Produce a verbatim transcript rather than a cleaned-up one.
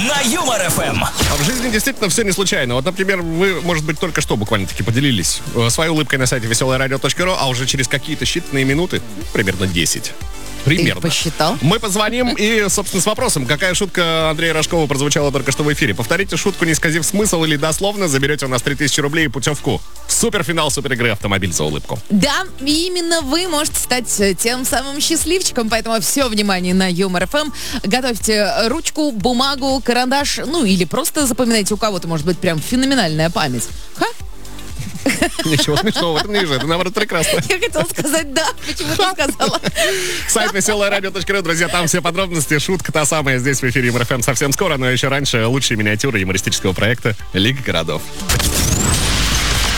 на Юмор эф эм. А в жизни действительно все не случайно. Вот, например, вы, может быть, только что буквально-таки поделились э, своей улыбкой на сайте веселое радио точка ру, а уже через какие-то считанные минуты, примерно десять. Примерно. Ты посчитал? Мы позвоним и, собственно, с вопросом, какая шутка Андрея Рожкова прозвучала только что в эфире. Повторите шутку, не сказав смысл, или дословно заберете у нас три тысячи рублей и путевку в суперфинал суперигры «Автомобиль за улыбку». Да, и именно вы можете стать тем самым счастливчиком, поэтому все внимание на Юмор эф эм. Готовьте ручку, бумагу, карандаш, ну или просто запоминайте, у кого-то может быть прям феноменальная память. Ха? Ничего смешного в этом не вижу, это, наоборот, прекрасно. Я хотела сказать «да», почему ты сказала? Сайт веселое радио точка ру, друзья, там все подробности. Шутка та самая здесь в эфире Юмор эф эм совсем скоро, но еще раньше лучшие миниатюры юмористического проекта «Лига городов».